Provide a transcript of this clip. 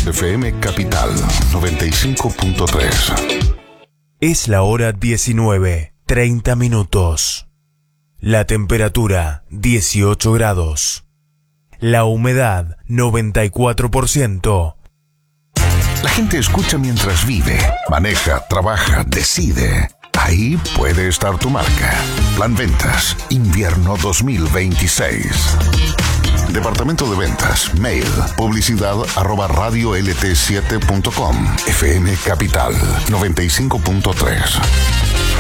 FM Capital 95.3. Es la hora 19:30. La temperatura 18 grados. La humedad 94%. La gente escucha mientras vive, maneja, trabaja, decide. Ahí puede estar tu marca. Plan Ventas, invierno 2026. Departamento de Ventas, mail, publicidad@radiolt7.com. FM Capital 95.3.